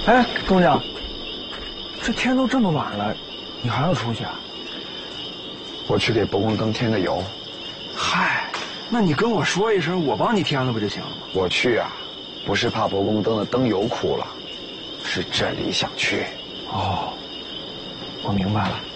哎，东家，这天都这么晚了，你还要出去啊？ 我去给博公灯添个油。 嗨，那你跟我说一声，我帮你添了不就行了吗？ 我去啊，不是怕博公灯的灯油枯了，是这里想去。 哦，我明白了。